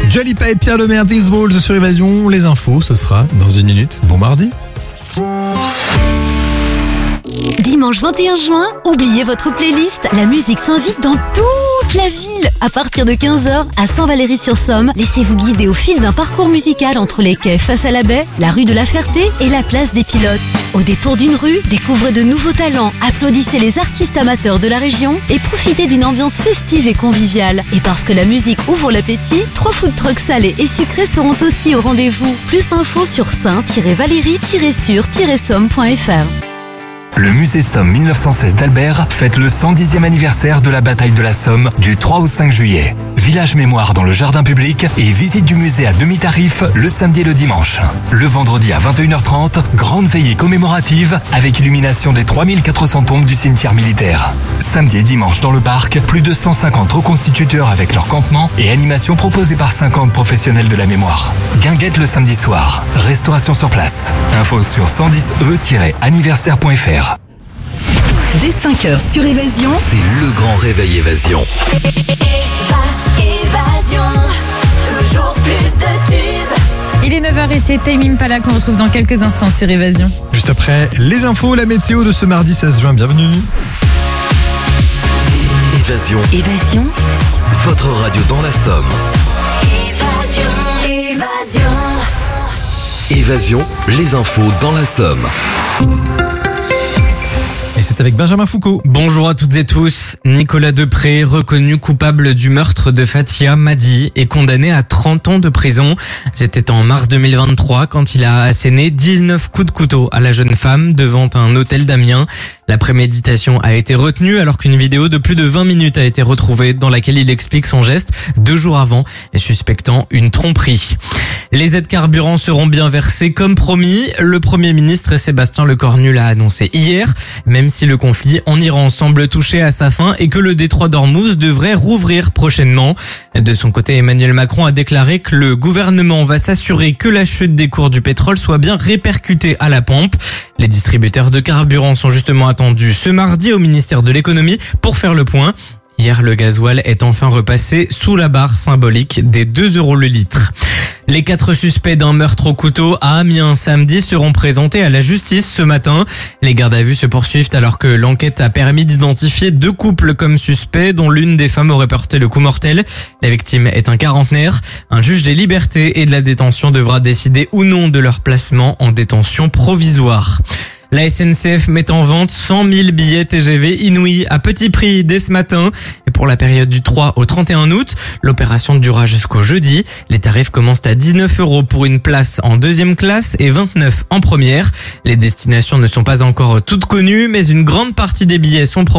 Dua-Lipa et Pierre Lemaire, These Balls sur Évasion. Les infos, ce sera dans une minute. Bon mardi. Dimanche 21 juin, oubliez votre playlist. La musique s'invite dans toute la ville. À partir de 15h, à Saint-Valery-sur-Somme, laissez-vous guider au fil d'un parcours musical entre les quais face à la baie, la rue de la Ferté et la place des Pilotes. Au détour d'une rue, découvrez de nouveaux talents, applaudissez les artistes amateurs de la région et profitez d'une ambiance festive et conviviale. Et parce que la musique ouvre l'appétit, 3 food trucks salés et sucrés seront aussi au rendez-vous. Plus d'infos sur saint-valery-sur-somme.fr. Le musée Somme 1916 d'Albert fête le 110e anniversaire de la bataille de la Somme du 3 au 5 juillet. Village mémoire dans le jardin public et visite du musée à demi-tarif le samedi et le dimanche. Le vendredi à 21h30, grande veillée commémorative avec illumination des 3400 tombes du cimetière militaire. Samedi et dimanche dans le parc, plus de 150 reconstituteurs avec leur campement et animations proposées par 50 professionnels de la mémoire. Guinguette le samedi soir. Restauration sur place. Info sur 110e-anniversaire.fr. Dès 5h sur Évasion, c'est le grand réveil Évasion. Évasion, toujours plus de tubes. Il est 9h et c'est Tame Impala qu'on retrouve dans quelques instants sur Évasion. Juste après, les infos, la météo de ce mardi 16 juin. Bienvenue. Évasion, votre radio dans la Somme. Évasion, les infos dans la Somme. Et c'est avec Benjamin Foucault. Bonjour à toutes et tous. Nicolas Depré, reconnu coupable du meurtre de Fatia Madi, est condamné à 30 ans de prison. C'était en mars 2023 quand il a asséné 19 coups de couteau à la jeune femme devant un hôtel d'Amiens. La préméditation a été retenue alors qu'une vidéo de plus de 20 minutes a été retrouvée dans laquelle il explique son geste 2 jours avant et suspectant une tromperie. Les aides carburant seront bien versées comme promis. Le Premier ministre Sébastien Lecornu l'a annoncé hier, même si le conflit en Iran semble toucher à sa fin et que le détroit d'Ormuz devrait rouvrir prochainement. De son côté, Emmanuel Macron a déclaré que le gouvernement va s'assurer que la chute des cours du pétrole soit bien répercutée à la pompe. Les distributeurs de carburant sont justement attendus ce mardi au ministère de l'économie pour faire le point. Hier, le gasoil est enfin repassé sous la barre symbolique des 2 € le litre. Les 4 suspects d'un meurtre au couteau à Amiens samedi seront présentés à la justice ce matin. Les gardes à vue se poursuivent alors que l'enquête a permis d'identifier 2 couples comme suspects dont l'une des femmes aurait porté le coup mortel. La victime est un quarantenaire. Un juge des libertés et de la détention devra décider ou non de leur placement en détention provisoire. La SNCF met en vente 100 000 billets TGV inouïs à petit prix dès ce matin. Et pour la période du 3 au 31 août, l'opération durera jusqu'au jeudi. Les tarifs commencent à 19 € pour une place en 2e classe et 29 en première. Les destinations ne sont pas encore toutes connues, mais une grande partie des billets sont